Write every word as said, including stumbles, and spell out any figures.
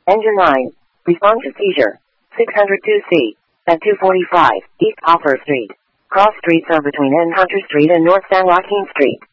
Engine nine. Respond to seizure. six hundred two C. At two forty-five, East Hoffer Street. Cross streets are between N. Hunter Street and North San Joaquin Street.